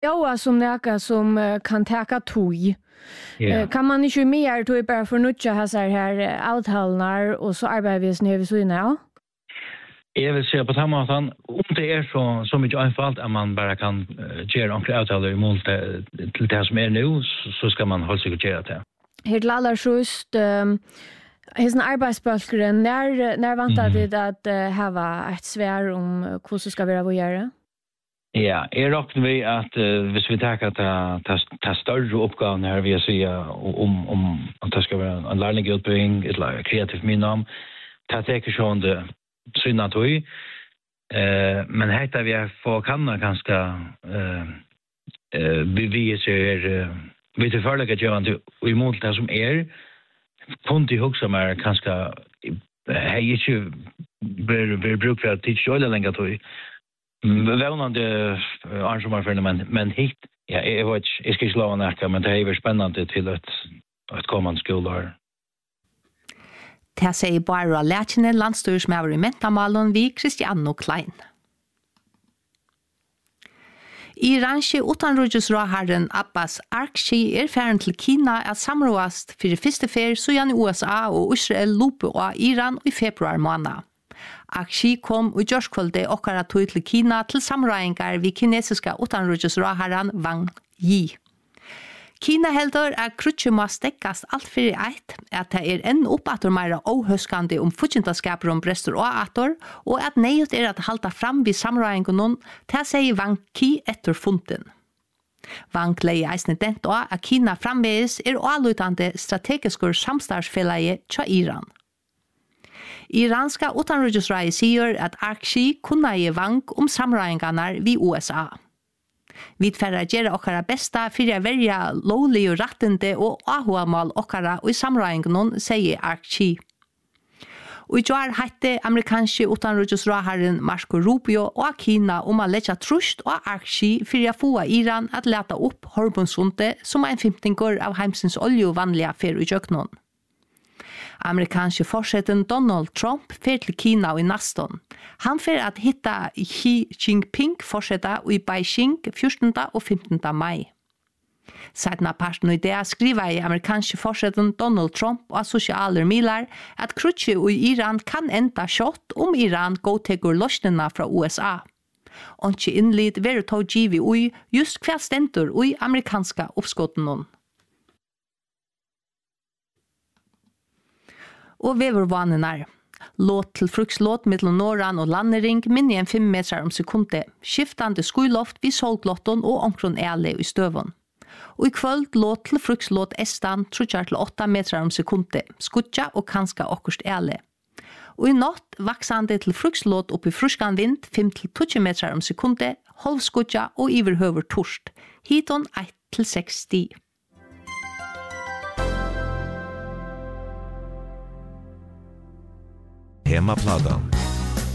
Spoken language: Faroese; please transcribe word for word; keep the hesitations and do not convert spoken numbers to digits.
Ja, som näka som uh, kan täcka tog. Yeah. Uh, kan man inte mer tog bara för nutcha här så här avtalnar och så arbetar vi snö vi så inne, ja? Jag vill säga på samma sätt om det är så så mycket einfalt att man bara kan uh, göra en avtal emot det till det som är nu så ska man hålla sig göra det. Helt allra just um, Hesen arbeidsbølgeren, när när väntar mm. det att uh, hava ett svär om uh, hur ska vara vad göra? Ja, jag räknar med att uh, hvis vi tar att ta ta större uppgifter här vi säger om om att det ska vara en lärlingsutbildning eller kreativ minnom, ta täcker så det synna toy. Eh men heter vi får kanna ganska eh eh bevisa er vi det förlägga Johan till emot det som är kunde jag också mer ganska hej ju bör bör bruka att teach eller längre toy. Välnande arrangemang för men men hit ja jag vet jag ska slå ner men det är spännande till att att komma skolar. Det sier Barbara Lætjene, landstyrsmøver i Mentamalen vi Christiano Klein. Iranske utanriksrådherren Abbas Arkshi er ferdig til Kina at samrådast for første fer så i U S A og Israel lope av Iran i februar måned. Arkshi kom og gjørskvölde okkara tog til Kina til samrådingar vi kinesiska utanriksrådherren Wang Yi. Kina heldur at krutje må stekkast alt fyrir eit, at det er enn opp at det er meira åhøskande om futsintaskaper om brestur og ator, og at neiut er at halda fram vid samrøyngunnen til å si Wang Ki etter funten. Wang leie eisne dent og at Kina framvegis er ålutande strategiskur samstarfellegi tja Iran. Iranska utanriksrådet sier at Arkshi kunna gi Wang om samrøynganar vid U S A. Vi tverra gjøre okkara besta for å verja lovlig og rettende og ahuamal okkara og i samrøyngunnen, sier Arkshi. Og i år hette amerikanske utanriksrådherren Marco Rubio og Kina om å letja trust og Arkshi for å få Iran at leta opp Hormuzsundet som en femtinger av heimsins olje og vanlige fer i jøknon. Amerikanske forsetten Donald Trump fer til Kina i naston. Han fer at hitta Xi Jinping forsetta i Beijing fjortonte og femtonte mai. Sedan parten i det skriver i amerikanske forsetten Donald Trump og sosiale milar at krutje i Iran kan enda kjott om Iran godtegur løsningene fra U S A. Og ikke innlid være tog givi ui just hva stendur ui amerikanska oppskotten. Og vevervanene låt til frukslåt mellom Norran og landering minne en fem meter om sekundet, skiftande skuiloft vid solglotton og omkron ele i støvun. Og i kvöld låt til frukslåt estan trutjar til åtta meter om sekundet, skutja og kanska okkurst ele. Og i natt vaksande til frukslåt oppi fruskan vind fem til tjugo meter om sekundet, halvskutja og iverhøver torst, hiton ett til seks sti. Hemmapladan.